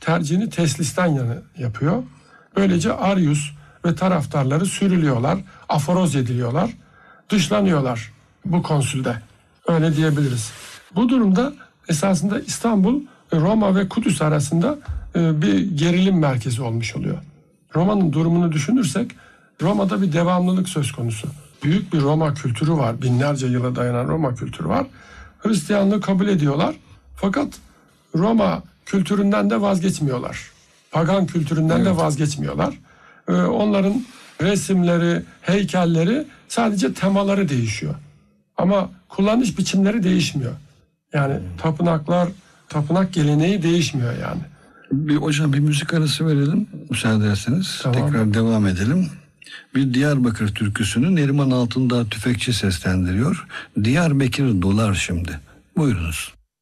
tercihini teslisten yana yapıyor. Böylece Arius ve taraftarları sürülüyorlar, aforoz ediliyorlar, dışlanıyorlar bu konsülde. Öyle diyebiliriz. Bu durumda esasında İstanbul, Roma ve Kudüs arasında bir gerilim merkezi olmuş oluyor. Roma'nın durumunu düşünürsek Roma'da bir devamlılık söz konusu. Büyük bir Roma kültürü var. Binlerce yıla dayanan Roma kültürü var. Hristiyanlığı kabul ediyorlar. Fakat Roma kültüründen de vazgeçmiyorlar. Pagan kültüründen de vazgeçmiyorlar. Onların resimleri, heykelleri, sadece temaları değişiyor. Ama kullanış biçimleri değişmiyor. Yani tapınak geleneği değişmiyor yani. Hocam bir müzik arası verelim müsaade ederseniz. Tamam. Tekrar devam edelim. Bir Diyarbakır türküsünü Neriman Altındağ Tüfekçi seslendiriyor. Diyarbakır dolar şimdi. Buyurunuz.